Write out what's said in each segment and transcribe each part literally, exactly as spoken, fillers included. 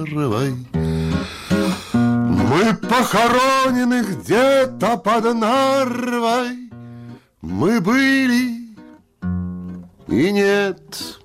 Нарвой. Мы похоронены где-то под Нарвой. Мы были и нет.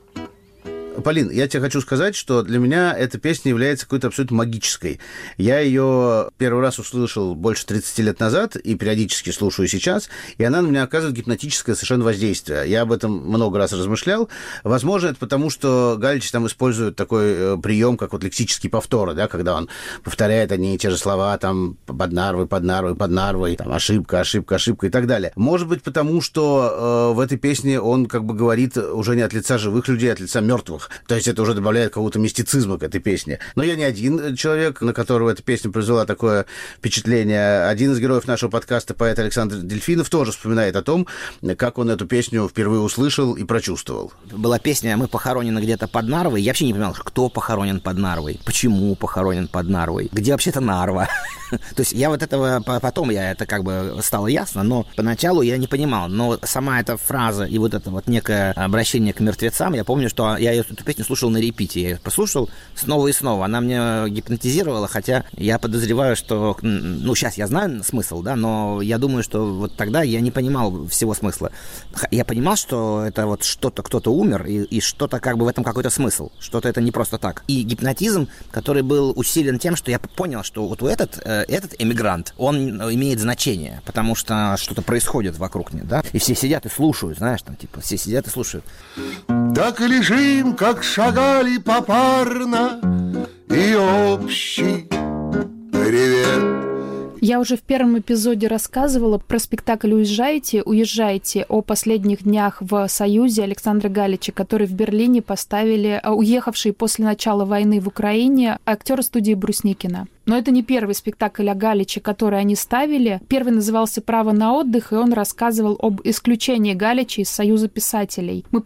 Полин, я тебе хочу сказать, что для меня эта песня является какой-то абсолютно магической. Я ее первый раз услышал больше тридцати лет назад и периодически слушаю сейчас, и она на меня оказывает гипнотическое совершенно воздействие. Я об этом много раз размышлял. Возможно, это потому, что Галич там использует такой прием, как вот лексический повтор, да, когда он повторяет одни и те же слова, там, под Нарвой, под Нарвой, под Нарвой, там, ошибка, ошибка, ошибка и так далее. Может быть, потому что э, в этой песне он как бы говорит уже не от лица живых людей, а от лица мертвых. То есть это уже добавляет какого-то мистицизма к этой песне. Но я не один человек, на которого эта песня произвела такое впечатление. Один из героев нашего подкаста, поэт Александр Дельфинов, тоже вспоминает о том, как он эту песню впервые услышал и прочувствовал. Была песня «Мы похоронены где-то под Нарвой». Я вообще не понимал, кто похоронен под Нарвой, почему похоронен под Нарвой, где вообще-то Нарва. То есть я вот этого потом, я это как бы стало ясно, но поначалу я не понимал. Но сама эта фраза и вот это вот некое обращение к мертвецам, я помню, что я эту песню слушал на репите. Я ее послушал снова и снова. Она меня гипнотизировала, хотя я подозреваю, что... Ну, сейчас я знаю смысл, да, но я думаю, что вот тогда я не понимал всего смысла. Я понимал, что это вот что-то, кто-то умер, и, и что-то как бы в этом какой-то смысл. Что-то это не просто так. И гипнотизм, который был усилен тем, что я понял, что вот у этот, этот эмигрант, он имеет значение, потому что что-то происходит вокруг него, да, и все сидят и слушают, знаешь, там, типа, все сидят и слушают. Так и лежим, как шагали попарно, и общий привет. Я уже в первом эпизоде рассказывала про спектакль «Уезжайте, уезжайте» о последних днях в Союзе Александра Галича, который в Берлине поставили уехавшие после начала войны в Украине актеры студии Брусникина. Но это не первый спектакль о Галиче, который они ставили. Первый назывался «Право на отдых», и он рассказывал об исключении Галича из Союза писателей. Мы